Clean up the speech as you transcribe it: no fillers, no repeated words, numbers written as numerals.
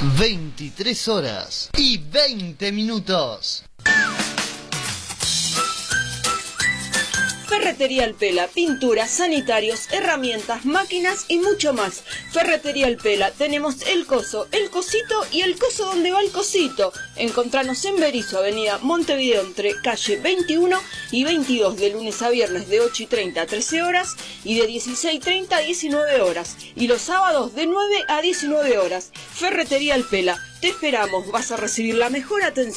23 horas y 20 minutos. Ferretería El Pela, pinturas, sanitarios, herramientas, máquinas y mucho más. Ferretería El Pela, tenemos el coso, el cosito y el coso donde va el cosito. Encontranos en Berisso, avenida Montevideo, entre calle 21 y 22, de lunes a viernes de 8:30 a 13 horas y de 16:30 a 19 horas. Y los sábados de 9 a 19 horas. Ferretería El Pela, te esperamos, vas a recibir la mejor atención.